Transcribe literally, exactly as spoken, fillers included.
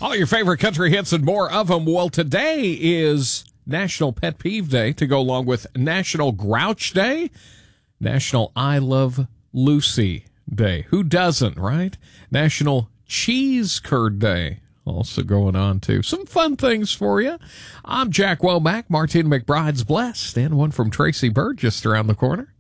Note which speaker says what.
Speaker 1: All your favorite country hits and more of them. Well, today is National Pet Peeve Day to go along with National Grouch Day, National I Love Lucy Day. Who doesn't, right? National Cheese Curd Day also going on, too. Some fun things for you. I'm Jack Womack. Martina McBride's blessed, and one from Tracy Bird just around the corner.